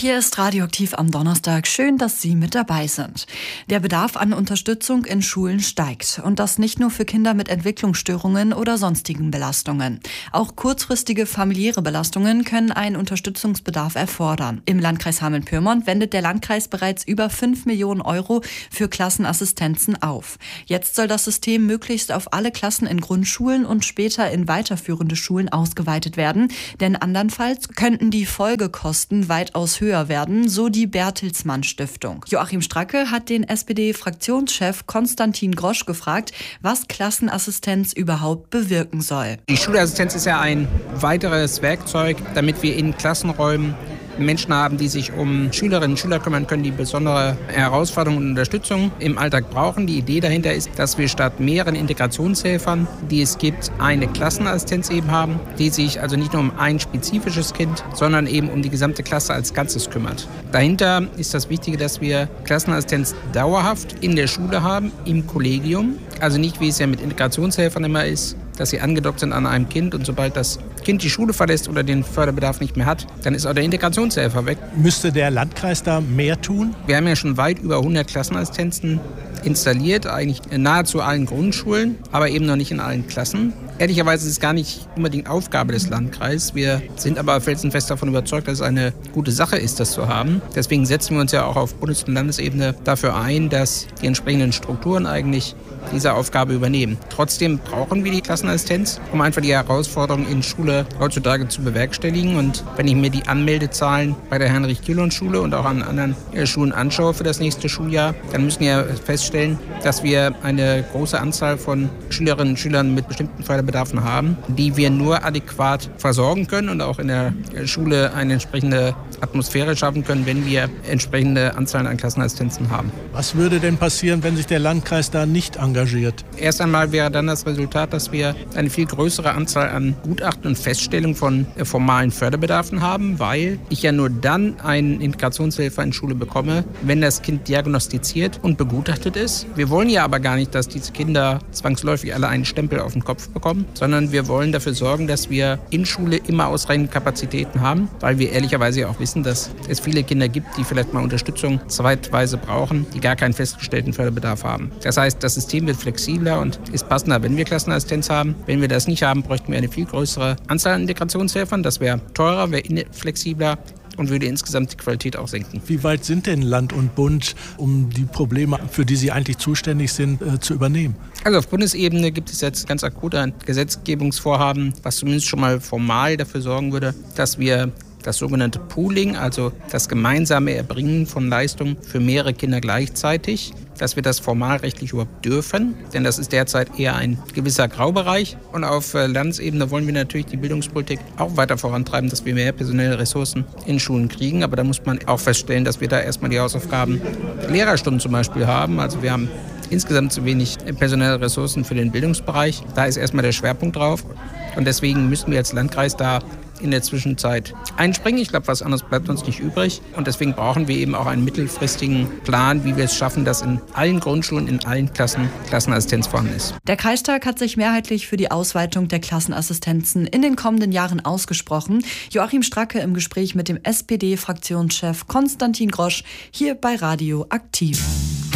Hier ist Radioaktiv am Donnerstag. Schön, dass Sie mit dabei sind. Der Bedarf an Unterstützung in Schulen steigt. Und das nicht nur für Kinder mit Entwicklungsstörungen oder sonstigen Belastungen. Auch kurzfristige familiäre Belastungen können einen Unterstützungsbedarf erfordern. Im Landkreis Hameln-Pyrmont wendet der Landkreis bereits über 5 Millionen Euro für Klassenassistenzen auf. Jetzt soll das System möglichst auf alle Klassen in Grundschulen und später in weiterführende Schulen ausgeweitet werden. Denn andernfalls könnten die Folgekosten weitaus höher werden, so die Bertelsmann Stiftung. Joachim Stracke hat den SPD-Fraktionschef Konstantin Grosch gefragt, was Klassenassistenz überhaupt bewirken soll. Die Schulassistenz ist ja ein weiteres Werkzeug, damit wir in Klassenräumen Menschen haben, die sich um Schülerinnen und Schüler kümmern können, die besondere Herausforderungen und Unterstützung im Alltag brauchen. Die Idee dahinter ist, dass wir statt mehreren Integrationshelfern, die es gibt, eine Klassenassistenz eben haben, die sich also nicht nur um ein spezifisches Kind, sondern eben um die gesamte Klasse als Ganzes kümmert. Dahinter ist das Wichtige, dass wir Klassenassistenz dauerhaft in der Schule haben, im Kollegium. Also nicht, wie es ja mit Integrationshelfern immer ist, dass sie angedockt sind an einem Kind und sobald das Kind die Schule verlässt oder den Förderbedarf nicht mehr hat, dann ist auch der Integrationshelfer weg. Müsste der Landkreis da mehr tun? Wir haben ja schon weit über 100 Klassenassistenzen installiert, eigentlich in nahezu allen Grundschulen, aber eben noch nicht in allen Klassen. Ehrlicherweise ist es gar nicht unbedingt Aufgabe des Landkreises. Wir sind aber felsenfest davon überzeugt, dass es eine gute Sache ist, das zu haben. Deswegen setzen wir uns ja auch auf Bundes- und Landesebene dafür ein, dass die entsprechenden Strukturen eigentlich diese Aufgabe übernehmen. Trotzdem brauchen wir die Klassenassistenz, um einfach die Herausforderungen in Schule heutzutage zu bewerkstelligen. Und wenn ich mir die Anmeldezahlen bei der Heinrich-Kühlhorn-Schule und auch an anderen Schulen anschaue für das nächste Schuljahr, dann müssen wir feststellen, dass wir eine große Anzahl von Schülerinnen und Schülern mit bestimmten Förderbedarfen haben, die wir nur adäquat versorgen können und auch in der Schule eine entsprechende Atmosphäre schaffen können, wenn wir entsprechende Anzahlen an Klassenassistenzen haben. Was würde denn passieren, wenn sich der Landkreis da nicht engagiert? Erst einmal wäre dann das Resultat, dass wir eine viel größere Anzahl an Gutachten und Feststellungen von formalen Förderbedarfen haben, weil ich ja nur dann einen Integrationshelfer in Schule bekomme, wenn das Kind diagnostiziert und begutachtet ist. Wir wollen ja aber gar nicht, dass diese Kinder zwangsläufig alle einen Stempel auf den Kopf bekommen, sondern wir wollen dafür sorgen, dass wir in Schule immer ausreichend Kapazitäten haben, weil wir ehrlicherweise auch wissen, dass es viele Kinder gibt, die vielleicht mal Unterstützung zweitweise brauchen, die gar keinen festgestellten Förderbedarf haben. Das heißt, das System wird flexibler und ist passender, wenn wir Klassenassistenz haben. Wenn wir das nicht haben, bräuchten wir eine viel größere Anzahl an Integrationshelfern. Das wäre teurer, wäre inflexibler und würde insgesamt die Qualität auch senken. Wie weit sind denn Land und Bund, um die Probleme, für die sie eigentlich zuständig sind, zu übernehmen? Also auf Bundesebene gibt es jetzt ganz akut ein Gesetzgebungsvorhaben, was zumindest schon mal formal dafür sorgen würde, dass wir das sogenannte Pooling, also das gemeinsame Erbringen von Leistungen für mehrere Kinder gleichzeitig, dass wir das formalrechtlich überhaupt dürfen, denn das ist derzeit eher ein gewisser Graubereich. Und auf Landesebene wollen wir natürlich die Bildungspolitik auch weiter vorantreiben, dass wir mehr personelle Ressourcen in Schulen kriegen. Aber da muss man auch feststellen, dass wir da erstmal die Hausaufgaben Lehrerstunden zum Beispiel haben. Also wir haben insgesamt zu wenig personelle Ressourcen für den Bildungsbereich. Da ist erstmal der Schwerpunkt drauf. Und deswegen müssen wir als Landkreis da in der Zwischenzeit einspringen. Ich glaube, was anderes bleibt uns nicht übrig. Und deswegen brauchen wir eben auch einen mittelfristigen Plan, wie wir es schaffen, dass in allen Grundschulen, in allen Klassen Klassenassistenz vorhanden ist. Der Kreistag hat sich mehrheitlich für die Ausweitung der Klassenassistenzen in den kommenden Jahren ausgesprochen. Joachim Stracke im Gespräch mit dem SPD-Fraktionschef Konstantin Grosch hier bei Radio Aktiv.